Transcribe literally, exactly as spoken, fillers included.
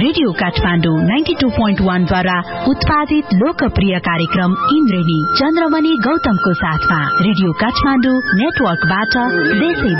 radio Kathmandu ninety two point वन द्वारा उत्पादित लोकप्रिय कार्यक्रम इन्द्रेणी चन्द्रमणि गौतमको साथमा रेडियो काठमाडौँ नेटवर्कबाट देशै